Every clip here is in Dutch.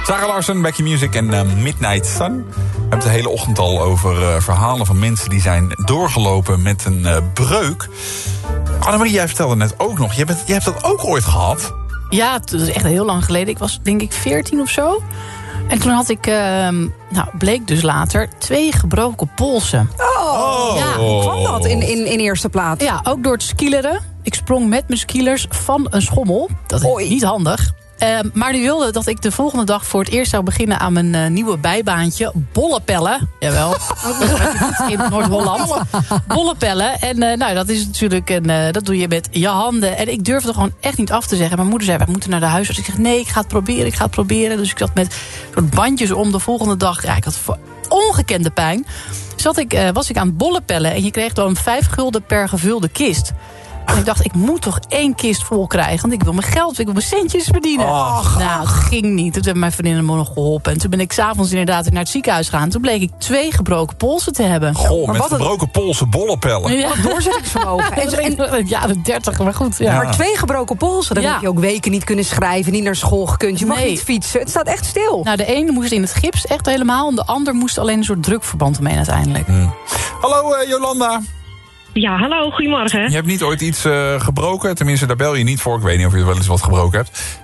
Sarah Larsson, Back Your Music en Midnight Sun. We hebben het de hele ochtend al over verhalen van mensen die zijn doorgelopen met een breuk. Annemarie, jij vertelde net ook nog, jij hebt dat ook ooit gehad? Ja, dat is echt heel lang geleden. Ik was denk ik 14 of zo. En toen had ik, bleek dus later, 2 gebroken polsen. Oh, ja, hoe kwam dat in eerste plaats? Ja, ook door het skileren. Ik sprong met mijn skilers van een schommel. Dat is niet handig. Maar die wilde dat ik de volgende dag voor het eerst zou beginnen aan mijn nieuwe bijbaantje. Bollepellen. Jawel. In Noord-Holland. Bollepellen. En dat is natuurlijk dat doe je met je handen. En ik durfde gewoon echt niet af te zeggen. Mijn moeder zei, we moeten naar de huisarts. Ik zeg, nee, ik ga het proberen. Dus ik zat met soort bandjes om de volgende dag. Ja, ik had ongekende pijn. Was ik aan het bollepellen. En je kreeg dan 5 gulden per gevulde kist. En ik dacht, ik moet toch 1 kist vol krijgen. Want ik wil mijn geld, ik wil mijn centjes verdienen. Het ging niet. Toen hebben mijn vriendinnen me nog geholpen. En toen ben ik 's avonds inderdaad naar het ziekenhuis gegaan. Toen bleek ik 2 gebroken polsen te hebben. Goh, met gebroken polsen bollepellen. Ja. Doorzettingsvermogen. Ja, de 30, maar goed. Ja. Maar 2 gebroken polsen, dan heb je ook weken niet kunnen schrijven, niet naar school gekund. Je mag niet fietsen. Het staat echt stil. Nou, de ene moest in het gips echt helemaal. En de ander moest alleen een soort drukverband omheen uiteindelijk. Hallo Jolanda. Ja, hallo, goedemorgen. Je hebt niet ooit iets gebroken? Tenminste, daar bel je niet voor. Ik weet niet of je wel eens wat gebroken hebt.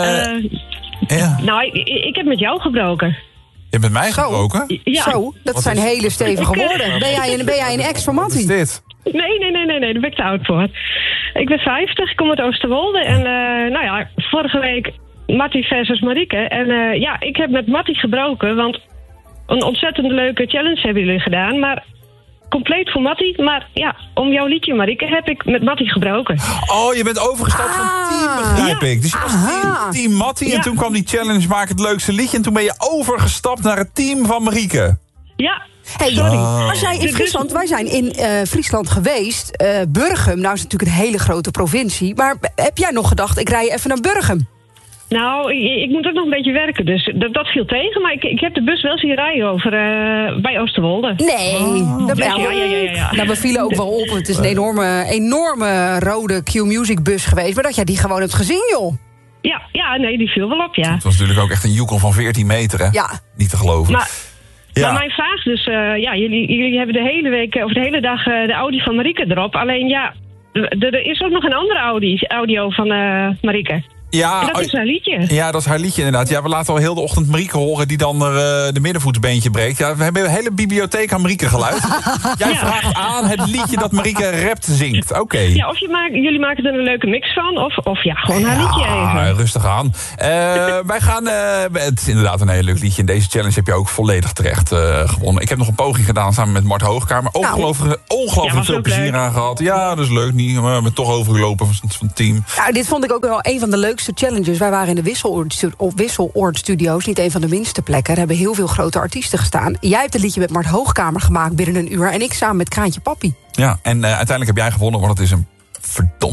Ja. Nou, ik heb met jou gebroken. Je hebt met mij gebroken? Ja. Zo, dat zijn hele stevige woorden. Ben jij een ex van Mattie? Wat is dit? Nee, daar ben ik te oud voor. Ik ben 50, ik kom uit Oosterwolde. En vorige week Mattie versus Marieke. En ik heb met Mattie gebroken, want een ontzettend leuke challenge hebben jullie gedaan. Maar compleet voor Mattie, maar ja, om jouw liedje, Marieke, heb ik met Mattie gebroken. Oh, je bent overgestapt van team, begrijp ik. Dus je was team Mattie en toen kwam die challenge, maak het leukste liedje. En toen ben je overgestapt naar het team van Marieke. Ja. Hey, sorry. Als jij in Friesland, wij zijn in Friesland geweest. Burgum, nou is het natuurlijk een hele grote provincie. Maar heb jij nog gedacht, ik rij even naar Burgum? Nou, ik moet ook nog een beetje werken, dus dat viel tegen. Maar ik heb de bus wel zien rijden over bij Oosterwolde. Nee, dat ja. Nou, we vielen ook wel op. Het is een enorme rode Q-Music bus geweest. Maar dat jij die gewoon hebt gezien, joh. Ja, nee, die viel wel op, ja. Het was natuurlijk ook echt een joekel van 14 meter, hè? Ja. Niet te geloven. Maar mijn vraag dus, jullie hebben de hele week, of de hele dag de Audi van Marieke erop. Alleen er is ook nog een andere audio van Marieke. Ja, en dat is haar liedje. Ja, dat is haar liedje inderdaad. Ja, we laten al heel de ochtend Marieke horen die dan de middenvoetsbeentje breekt. Ja, we hebben een hele bibliotheek aan Marieke geluid. Jij vraagt aan het liedje dat Marieke rapt zingt. Oké. Ja, of jullie maken er een leuke mix van, of gewoon haar liedje even. Rustig aan. Wij gaan, het is inderdaad een heel leuk liedje. In deze challenge heb je ook volledig terecht gewonnen. Ik heb nog een poging gedaan samen met Mart Hoogkamer. Ongelooflijk veel plezier aan gehad. Ja, dat is leuk. Niet, maar we hebben toch overgelopen van het team. Nou, dit vond ik ook wel een van de leukste challenges. Wij waren in de Wisseloord Studios, niet een van de minste plekken. Er hebben heel veel grote artiesten gestaan. Jij hebt het liedje met Mart Hoogkamer gemaakt binnen een uur en ik samen met Kraantje Papi. Ja, en uiteindelijk heb jij gewonnen, want het is een verdomd